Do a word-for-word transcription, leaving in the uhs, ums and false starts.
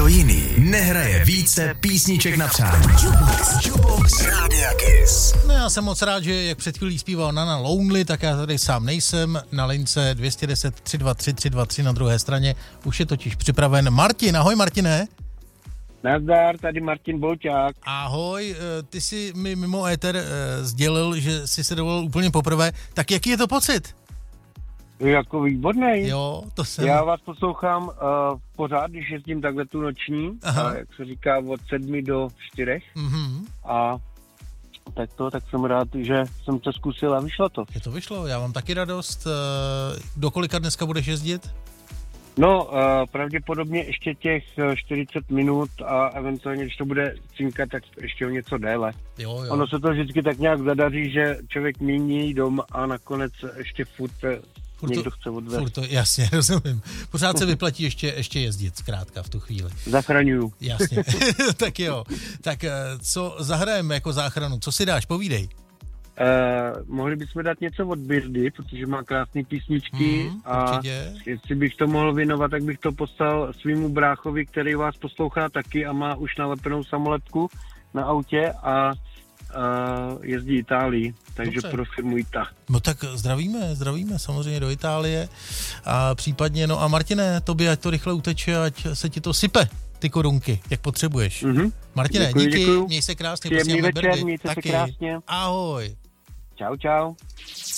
Nikdo jiný nehraje více písniček na přání. Jukebox, Jukebox Rádia Kiss. No já jsem moc rád, že jak před chvílí zpíval Nana Lonely, tak já tady sám nejsem. Na lince dvě stě deset tři dva tři tři dva tři na druhé straně už je totiž připraven Martin. Ahoj Martine. Nazdar, tady Martin Bolťák. Ahoj, ty jsi mi mimo éter sdělil, že jsi se dovolil úplně poprvé. Tak jaký je to pocit? Jako výborný. Jo, to jsem... Já vás poslouchám uh, pořád, když jezdím takhle tu noční, uh, jak se říká, od sedmi do čtyřech. Mm-hmm. A tak to, tak jsem rád, že jsem to zkusil a vyšlo to. Je to vyšlo, já mám taky radost. Do kolika dneska budeš jezdit? No, uh, pravděpodobně ještě těch čtyřicet minut a eventuálně, když to bude cinkat, tak ještě o něco déle. Jo, jo. Ono se to vždycky tak nějak zadaří, že člověk míní dom a nakonec ještě furt, furt někdo to, chce odvést. Furt to, jasně, rozumím. Pořád se vyplatí ještě, ještě jezdit, zkrátka v tu chvíli. Zachraňuju. Jasně, tak jo. Tak co zahrajeme jako záchranu? Co si dáš, povídej. Uh, mohli bychom dát něco od Birdy, protože má krásné písničky mm, a určitě. Jestli bych to mohl věnovat, tak bych to poslal svýmu bráchovi, který vás poslouchá taky a má už nalepenou samolepku na autě a uh, jezdí Itálii, takže dobře. pro firmu Ita. No tak zdravíme, zdravíme samozřejmě do Itálie a případně, no a Martine, tobě ať to rychle uteče, ať se ti to sype, ty korunky, jak potřebuješ. Mm-hmm. Martine, děkuji, díky, děkuji. měj se krásně. Příjemný večer, Birdy. mějte taky. se krásně. Ahoj. Čau, čau.